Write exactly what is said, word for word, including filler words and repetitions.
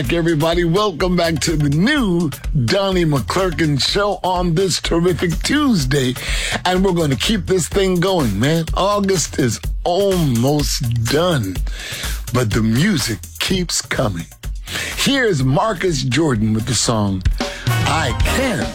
Everybody, welcome back to the new Donnie McClurkin show on this terrific Tuesday. And we're going to keep this thing going, man. August is almost done, but the music keeps coming. Here's Marcus Jordan with the song, I Can't